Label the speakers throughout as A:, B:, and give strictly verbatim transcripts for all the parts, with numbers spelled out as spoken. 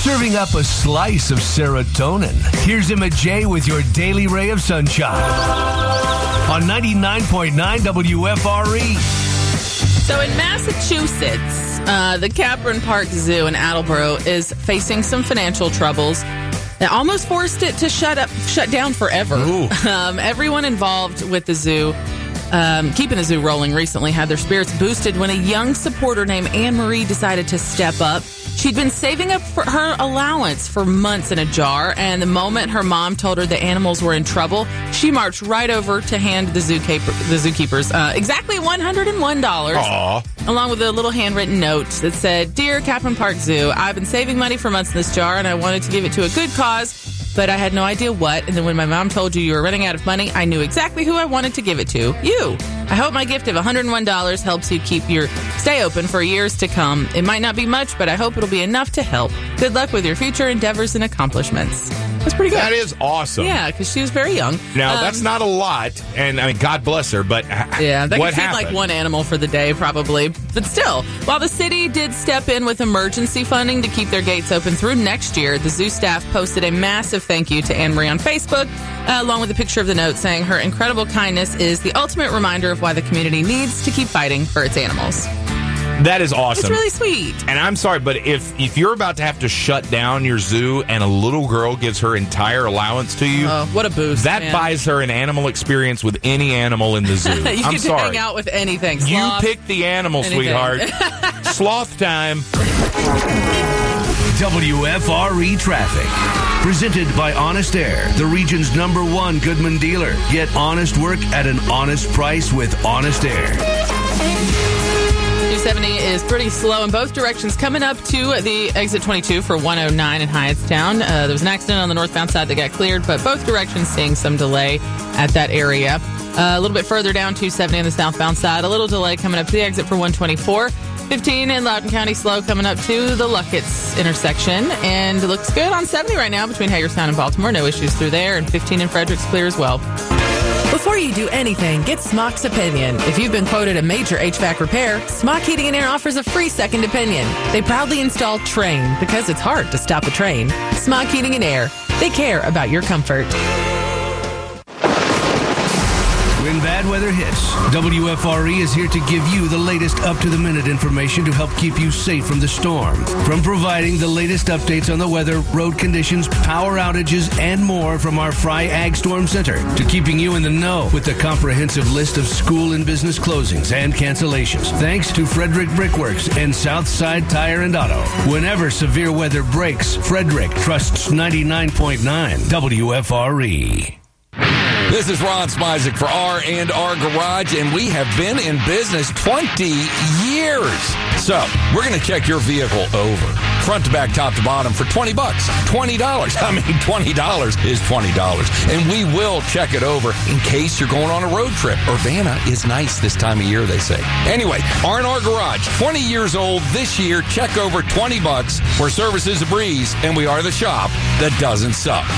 A: Serving up a slice of serotonin. Here's Emma J with your daily ray of sunshine on ninety-nine point nine W F R E.
B: So in Massachusetts, uh, the Capron Park Zoo in Attleboro is facing some financial troubles that almost forced it to shut up, shut down forever. Um, everyone involved with the zoo, um, keeping the zoo rolling recently, had their spirits boosted when a young supporter named Anne Marie decided to step up. She'd been saving up for her allowance for months in a jar, and the moment her mom told her the animals were in trouble, she marched right over to hand the zookeeper, the zookeepers uh, exactly one hundred one dollars,
C: Aww.
B: along with a little handwritten note that said, "Dear Capron Park Zoo, I've been saving money for months in this jar, and I wanted to give it to a good cause, but I had no idea what. And then when my mom told you you were running out of money, I knew exactly who I wanted to give it to. You. I hope my gift of one hundred one dollars helps you keep your stay open for years to come. It might not be much, but I hope it'll be enough to help. Good luck with your future endeavors and accomplishments." That's pretty good.
C: That is awesome.
B: Yeah, because she was very young.
C: Now,
B: Um,
C: that's not a lot, and I mean, God bless her, but
B: Yeah, that
C: what
B: could feed
C: happened?
B: like one animal for the day, probably. But still, while the city did step in with emergency funding to keep their gates open through next year, the zoo staff posted a massive thank you to Anne Marie on Facebook, uh, along with a picture of the note saying her incredible kindness is the ultimate reminder of why the community needs to keep fighting for its animals.
C: That is awesome.
B: It's really sweet.
C: And I'm sorry, but if, if you're about to have to shut down your zoo and a little girl gives her entire allowance to you,
B: Oh, what a boost.
C: that
B: man.
C: buys her an animal experience with any animal in the zoo.
B: you
C: I'm
B: can
C: sorry.
B: hang out with anything.
C: You
B: Sloth.
C: pick the animal,
B: anything.
C: sweetheart. Sloth time.
A: W F R E Traffic. Presented by Honest Air, the region's number one Goodman dealer. Get honest work at an honest price with Honest Air.
B: two seventy is pretty slow in both directions coming up to the exit twenty-two for one oh nine in Hyattstown. Uh, there was an accident on the northbound side that got cleared, but both directions seeing some delay at that area. Uh, a little bit further down, two seventy on the southbound side. A little delay coming up to the exit for one twenty-four. fifteen in Loudoun County, slow coming up to the Luckett's intersection. And it looks good on seventy right now between Hagerstown and Baltimore. No issues through there. And fifteen in Frederick's clear as well.
D: Before you do anything, get Smock's opinion. If you've been quoted a major H V A C repair, Smock Heating and Air offers a free second opinion. They proudly install Train because it's hard to stop a train. Smock Heating and Air. They care about your comfort.
A: When bad weather hits, W F R E is here to give you the latest up-to-the-minute information to help keep you safe from the storm. From providing the latest updates on the weather, road conditions, power outages, and more from our Fry Ag Storm Center, to keeping you in the know with a comprehensive list of school and business closings and cancellations. Thanks to Frederick Brickworks and Southside Tire and Auto. Whenever severe weather breaks, Frederick trusts ninety-nine point nine W F R E.
E: This is Ron Smizik for R and R Garage, and we have been in business twenty years. So we're going to check your vehicle over, front to back, top to bottom, for twenty bucks, twenty dollars. I mean, twenty dollars is twenty dollars, and we will check it over in case you're going on a road trip. Urbana is nice this time of year, they say. Anyway, R and R Garage, twenty years old this year. Check over, twenty bucks. Where service is a breeze, and we are the shop that doesn't suck.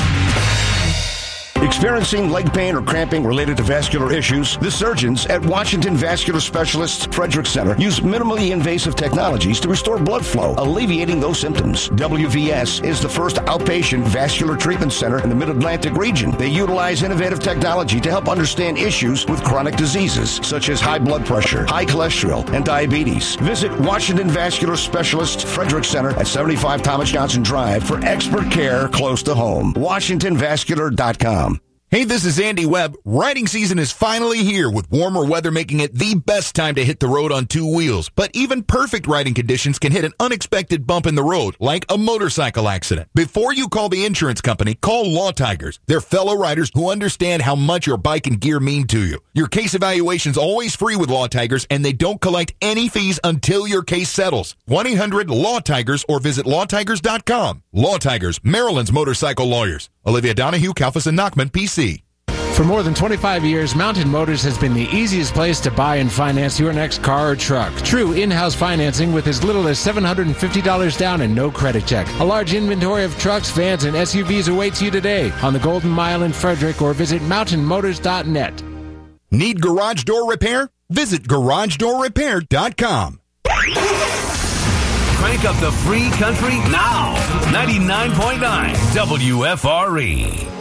F: Experiencing leg pain or cramping related to vascular issues? The surgeons at Washington Vascular Specialists Frederick Center use minimally invasive technologies to restore blood flow, alleviating those symptoms. W V S is the first outpatient vascular treatment center in the Mid-Atlantic region. They utilize innovative technology to help understand issues with chronic diseases, such as high blood pressure, high cholesterol, and diabetes. Visit Washington Vascular Specialists Frederick Center at seventy-five Thomas Johnson Drive for expert care close to home. Washington Vascular dot com.
G: Hey, this is Andy Webb. Riding season is finally here, with warmer weather making it the best time to hit the road on two wheels. But even perfect riding conditions can hit an unexpected bump in the road, like a motorcycle accident. Before you call the insurance company, call Law Tigers. They're fellow riders who understand how much your bike and gear mean to you. Your case evaluation's always free with Law Tigers, and they don't collect any fees until your case settles. one eight hundred law tigers or visit law tigers dot com. Law Tigers, Maryland's motorcycle lawyers. Olivia Donahue, Kalfas and Nachman, P C.
H: For more than twenty-five years, Mountain Motors has been the easiest place to buy and finance your next car or truck. True in-house financing with as little as seven hundred fifty dollars down and no credit check. A large inventory of trucks, vans, and S U Vs awaits you today on the Golden Mile in Frederick, or visit mountain motors dot net.
G: Need garage door repair? Visit garage door repair dot com.
A: Crank up the free country now. ninety-nine point nine W F R E.